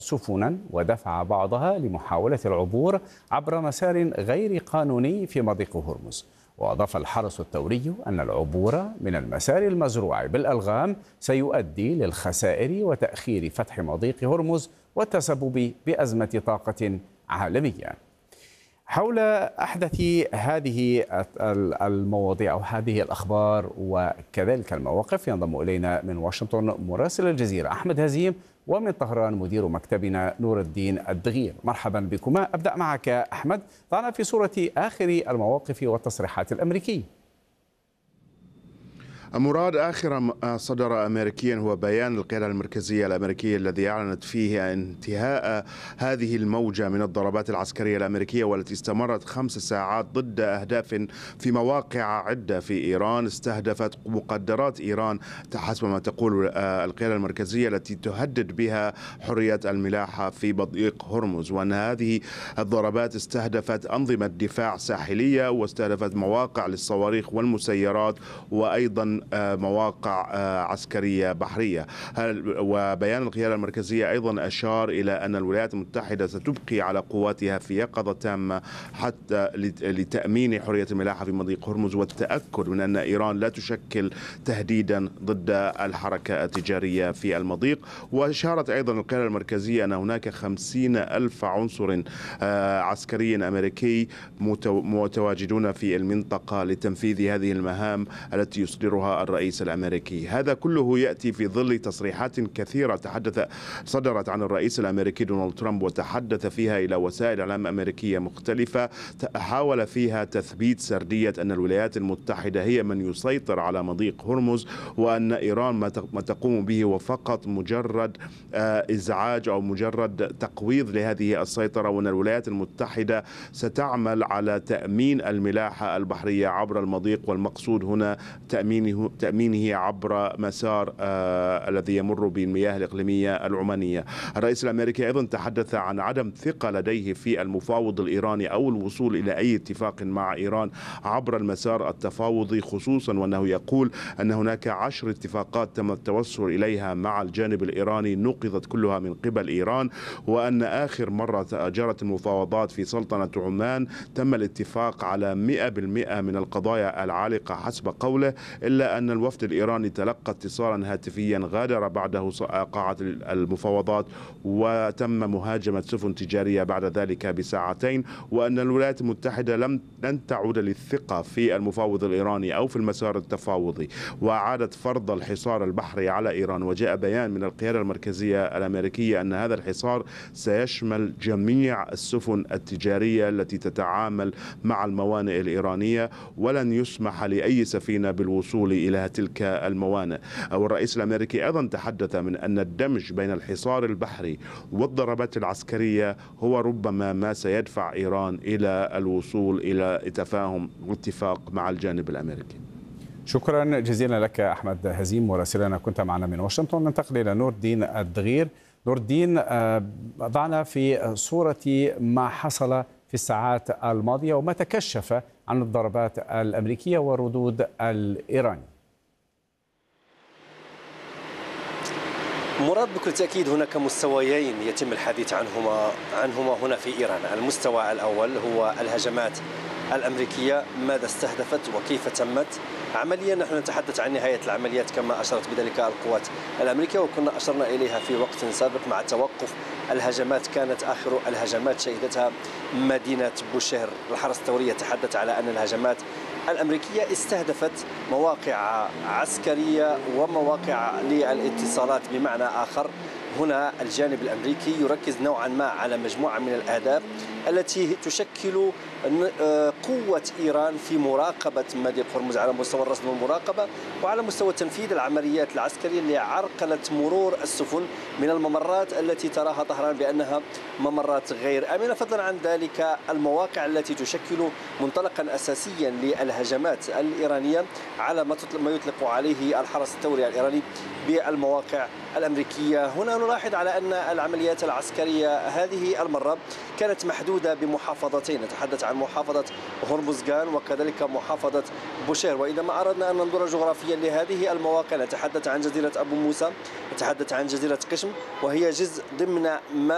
سفنا ودفع بعضها لمحاولة العبور عبر مسار غير قانوني في مضيق هرمز. وأضاف الحرس الثوري أن العبور من المسار المزروع بالألغام سيؤدي للخسائر وتأخير فتح مضيق هرمز والتسبب بأزمة طاقة عالمية. حول أحدث هذه المواضيع أو هذه الأخبار وكذلك المواقف ينضم إلينا من واشنطن مراسل الجزيرة أحمد هزيم، ومن طهران مدير مكتبنا نور الدين الدغير. مرحبا بكما. أبدأ معك أحمد، ضعنا في صورة آخر المواقف والتصريحات الأمريكية. مراد، آخر ما صدر أمريكيا هو بيان القيادة المركزية الأمريكية الذي أعلنت فيه انتهاء هذه الموجة من الضربات العسكرية الأمريكية والتي استمرت 5 ساعات ضد أهداف في مواقع عدة في إيران استهدفت مقدرات إيران حسب ما تقول القيادة المركزية التي تهدد بها حرية الملاحة في مضيق هرمز، وأن هذه الضربات استهدفت أنظمة دفاع ساحلية واستهدفت مواقع للصواريخ والمسيرات وأيضا مواقع عسكرية بحرية. وبيان القيادة المركزية أيضا أشار إلى أن الولايات المتحدة ستبقي على قواتها في يقظة تامة حتى لتأمين حرية الملاحة في مضيق هرمز والتأكد من أن إيران لا تشكل تهديدا ضد الحركة التجارية في المضيق. وأشارت أيضا القيادة المركزية أن هناك 50,000 عنصر عسكري أمريكي متواجدون في المنطقة لتنفيذ هذه المهام التي يصدرها الرئيس الأمريكي. هذا كله يأتي في ظل تصريحات كثيرة صدرت عن الرئيس الأمريكي دونالد ترامب وتحدث فيها إلى وسائل إعلام أمريكية مختلفة، حاول فيها تثبيت سردية أن الولايات المتحدة هي من يسيطر على مضيق هرمز، وأن إيران ما تقوم به هو فقط مجرد إزعاج أو مجرد تقويض لهذه السيطرة، وأن الولايات المتحدة ستعمل على تأمين الملاحة البحرية عبر المضيق، والمقصود هنا تأمينه عبر مسار الذي يمر بالمياه الإقليمية العمانية. الرئيس الأمريكي أيضا تحدث عن عدم ثقة لديه في المفاوض الإيراني أو الوصول إلى أي اتفاق مع إيران عبر المسار التفاوضي، خصوصا وأنه يقول أن هناك 10 اتفاقات تم التوصل إليها مع الجانب الإيراني نقضت كلها من قبل إيران، وأن آخر مرة جرت المفاوضات في سلطنة عمان تم الاتفاق على 100% من القضايا العالقة حسب قوله، إلا أن الوفد الإيراني تلقى اتصالا هاتفيا غادر بعده قاعة المفاوضات وتم مهاجمة سفن تجارية بعد ذلك بساعتين، وأن الولايات المتحدة لن تعود للثقة في المفاوض الإيراني أو في المسار التفاوضي، وأعادت فرض الحصار البحري على إيران. وجاء بيان من القيادة المركزية الأمريكية أن هذا الحصار سيشمل جميع السفن التجارية التي تتعامل مع الموانئ الإيرانية، ولن يسمح لأي سفينة بالوصول إلى تلك الموانئ. والرئيس الأمريكي أيضا تحدث من أن الدمج بين الحصار البحري والضربات العسكرية هو ربما ما سيدفع إيران إلى الوصول إلى تفاهم واتفاق مع الجانب الأمريكي. شكرا جزيلا لك أحمد هزيم مراسلنا، كنت معنا من واشنطن. ننتقل إلى نور الدين الدغير. نور الدين، ضعنا في صورة ما حصل في الساعات الماضية وما تكشف عن الضربات الأمريكية والردود الإيرانية. مراد، بكل تأكيد هناك مستويين يتم الحديث عنهما هنا في إيران. المستوى الأول هو الهجمات الأمريكية، ماذا استهدفت وكيف تمت. عمليا نحن نتحدث عن نهاية العمليات كما أشرت بذلك القوات الأمريكية، وكنا أشرنا إليها في وقت سابق مع توقف الهجمات. كانت آخر الهجمات شهدتها مدينة بوشهر. الحرس الثوري يتحدث على أن الهجمات الأمريكية استهدفت مواقع عسكرية ومواقع للاتصالات. بمعنى آخر، هنا الجانب الأمريكي يركز نوعا ما على مجموعة من الأهداف التي تشكل قوة إيران في مراقبة مضيق هرمز على مستوى الرصد والمراقبة، وعلى مستوى تنفيذ العمليات العسكرية اللي عرقلت مرور السفن من الممرات التي تراها طهران بأنها ممرات غير آمنة. فضلا عن ذلك، المواقع التي تشكل منطلقا أساسيا للهجمات الإيرانية على ما يطلق عليه الحرس الثوري الإيراني بالمواقع الأمريكية. هنا نلاحظ على أن العمليات العسكرية هذه المرة كانت محدودة بمحافظتين، نتحدث عن محافظة هرمزغان وكذلك محافظة بوشير. وإذا ما أردنا أن ننظر جغرافيا لهذه المواقع نتحدث عن جزيرة أبو موسى، نتحدث عن جزيرة قشم، وهي جزء ضمن ما